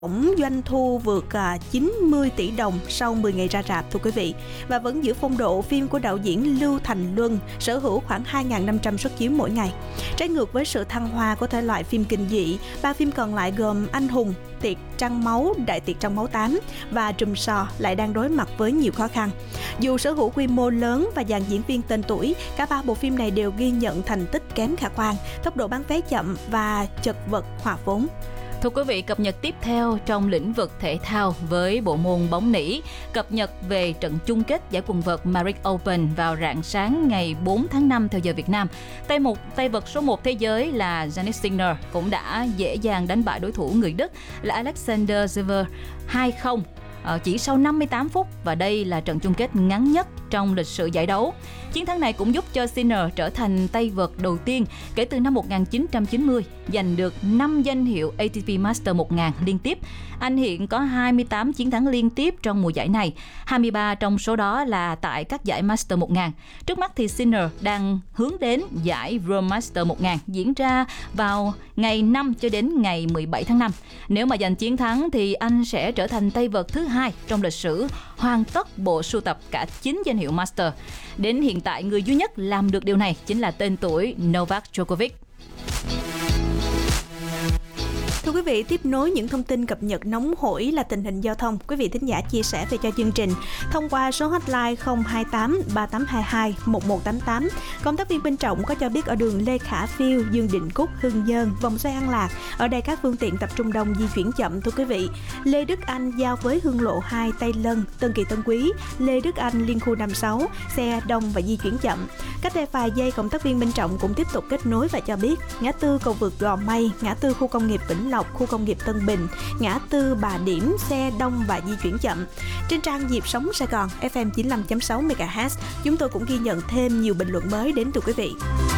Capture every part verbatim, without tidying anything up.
Tổng doanh thu vượt chín mươi tỷ đồng sau mười ngày ra rạp thưa quý vị, và vẫn giữ phong độ phim của đạo diễn Lưu Thành Luân, sở hữu khoảng hai nghìn năm trăm suất chiếu mỗi ngày. Trái ngược với sự thăng hoa của thể loại phim kinh dị, ba phim còn lại gồm Anh Hùng, Tiệc Trăng Máu, Đại Tiệc Trăng Máu tám và Trùm Sò lại đang đối mặt với nhiều khó khăn. Dù sở hữu quy mô lớn và dàn diễn viên tên tuổi, cả ba bộ phim này đều ghi nhận thành tích kém khả quan, tốc độ bán vé chậm và chật vật hòa vốn. Thưa quý vị, cập nhật tiếp theo trong lĩnh vực thể thao với bộ môn bóng nỉ, cập nhật về trận chung kết giải quần vợt Madrid Open vào rạng sáng ngày bốn tháng năm theo giờ Việt Nam. Tay một tay vợt số một thế giới là Jannik Sinner cũng đã dễ dàng đánh bại đối thủ người Đức là Alexander Zverev hai không chỉ sau năm mươi tám phút, và đây là trận chung kết ngắn nhất trong lịch sử giải đấu. Chiến thắng này cũng giúp cho Sinner trở thành tay vợt đầu tiên kể từ năm một nghìn chín trăm chín mươi giành được năm danh hiệu a tê pê Master một nghìn liên tiếp. Anh hiện có hai mươi tám chiến thắng liên tiếp trong mùa giải này, hai mươi ba trong số đó là tại các giải Master một nghìn. Trước mắt thì Sinner đang hướng đến giải Rome Master một nghìn diễn ra vào ngày năm cho đến ngày mười bảy tháng năm. Nếu mà giành chiến thắng thì anh sẽ trở thành tay vợt thứ hai trong lịch sử hoàn tất bộ sưu tập cả chín danh hiệu Master. Đến hiện tại, người duy nhất làm được điều này chính là tên tuổi Novak Djokovic. Thưa quý vị, tiếp nối những thông tin cập nhật nóng hổi là tình hình giao thông. Quý vị thính giả chia sẻ về cho chương trình thông qua số hotline không hai tám ba tám hai hai một một tám tám. Công tác viên Minh Trọng có cho biết ở đường Lê Khả Phiêu, Dương Định Cúc, Hưng Nhơn, vòng xoay An Lạc, ở đây các phương tiện tập trung đông, di chuyển chậm thưa quý vị. Lê Đức Anh giao với Hương Lộ hai, Tây Lân, Tân Kỳ Tân Quý, Lê Đức Anh liên khu năm sáu, xe đông và di chuyển chậm. Cách đây vài giây, cộng tác viên Minh Trọng cũng tiếp tục kết nối và cho biết ngã tư cầu vượt Gò Mây, ngã tư khu công nghiệp Vĩnh Lộc, khu công nghiệp Tân Bình, ngã tư Bà Điểm, xe đông và di chuyển chậm. Trên trang Nhịp Sống Sài Gòn ép em chín mươi lăm chấm sáu mê ga héc, chúng tôi cũng ghi nhận thêm nhiều bình luận mới đến từ quý vị.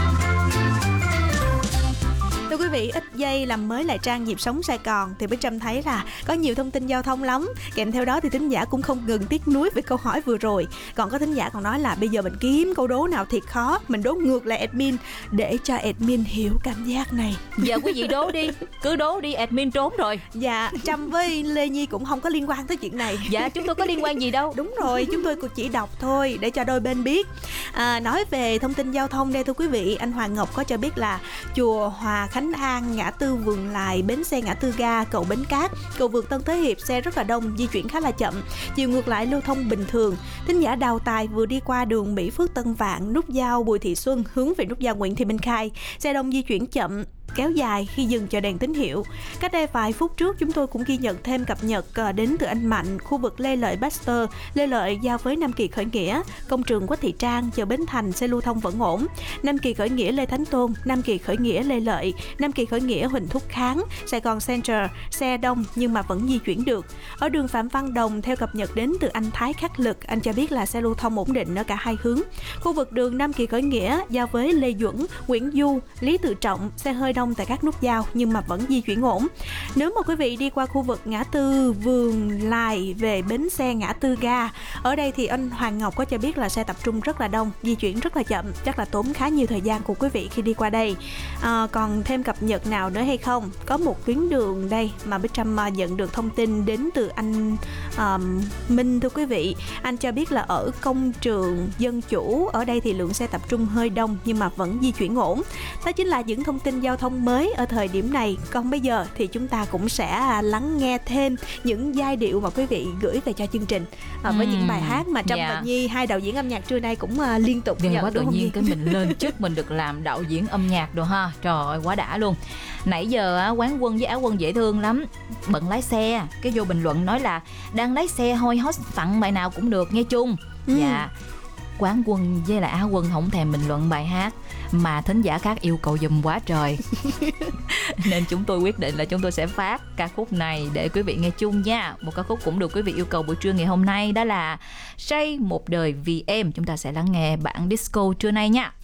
Thưa quý vị, ít giây làm mới lại trang Nhịp Sống Sài Gòn thì Bích Trâm thấy là có nhiều thông tin giao thông lắm. Kèm theo đó thì thính giả cũng không ngừng tiếc nuối với câu hỏi vừa rồi. Còn có thính giả còn nói là bây giờ mình kiếm câu đố nào thiệt khó, mình đố ngược lại admin để cho admin hiểu cảm giác này. Giờ quý vị đố đi, cứ đố đi, admin trốn rồi. Dạ, Trâm với Lê Nhi cũng không có liên quan tới chuyện này. Dạ, chúng tôi có liên quan gì đâu. Đúng rồi, chúng tôi chỉ đọc thôi để cho đôi bên biết. À, nói về thông tin giao thông đây thưa quý vị, anh Hoàng Ngọc có cho biết là chùa Hòa Khánh An, ngã tư Vườn Lài, bến xe ngã tư ga, cầu Bến Cát, cầu vượt Tân Thế Hiệp xe rất là đông, di chuyển khá là chậm. Chiều ngược lại lưu thông bình thường. Thính giả Đào Tài vừa đi qua đường Mỹ Phước Tân Vạn, nút giao Bùi Thị Xuân hướng về nút giao Nguyễn Thị Minh Khai, xe đông di chuyển chậm, kéo dài khi dừng chờ đèn tín hiệu. Cách đây vài phút trước chúng tôi cũng ghi nhận thêm cập nhật đến từ anh Mạnh, khu vực Lê Lợi Baxter, Lê Lợi giao với Nam Kỳ Khởi Nghĩa, công trường Quách Thị Trang, chợ Bến Thành xe lưu thông vẫn ổn. Nam Kỳ Khởi Nghĩa Lê Thánh Tôn, Nam Kỳ Khởi Nghĩa Lê Lợi, Nam Kỳ Khởi Nghĩa Huỳnh Thúc Kháng, Sài Gòn Center xe đông nhưng mà vẫn di chuyển được. Ở đường Phạm Văn Đồng theo cập nhật đến từ anh Thái Khắc Lực, anh cho biết là xe lưu thông ổn định ở cả hai hướng. Khu vực đường Nam Kỳ Khởi Nghĩa giao với Lê Duẩn, Nguyễn Du, Lý Tự Trọng xe hơi đông tại các nút giao nhưng mà vẫn di chuyển ổn. Nếu mà quý vị đi qua khu vực ngã tư Vườn Lài về bến xe ngã tư ga, ở đây thì anh Hoàng Ngọc có cho biết là xe tập trung rất là đông, di chuyển rất là chậm, chắc là tốn khá nhiều thời gian của quý vị khi đi qua đây. À, còn thêm cập nhật nào nữa hay không? Có một tuyến đường đây mà Bích Trâm nhận được thông tin đến từ anh um, Minh thưa quý vị. Anh cho biết là ở công trường Dân Chủ, ở đây thì lượng xe tập trung hơi đông nhưng mà vẫn di chuyển ổn. Đó chính là những thông tin giao thông mới ở thời điểm này. Còn bây giờ thì chúng ta cũng sẽ lắng nghe thêm những giai điệu mà quý vị gửi về cho chương trình à, với uhm, những bài hát mà Trâm dạ. và Nhi, hai đạo diễn âm nhạc trưa nay cũng uh, liên tục nhận. Quá tự nhiên cái mình lên trước mình được làm đạo diễn âm nhạc rồi ha. Trời ơi, quá đã luôn. Nãy giờ Quán Quân với Á Quân dễ thương lắm, bận lái xe, cái vô bình luận nói là đang lái xe hôi hốt tặng bài nào cũng được nghe chung. ừ. Dạ, Quán Quân với lại Á Quân không thèm bình luận bài hát mà thính giả khác yêu cầu giùm quá trời. Nên chúng tôi quyết định là chúng tôi sẽ phát ca khúc này để quý vị nghe chung nha. Một ca khúc cũng được quý vị yêu cầu buổi trưa ngày hôm nay, đó là Say Một Đời Vì Em. Chúng ta sẽ lắng nghe bản disco trưa nay nha.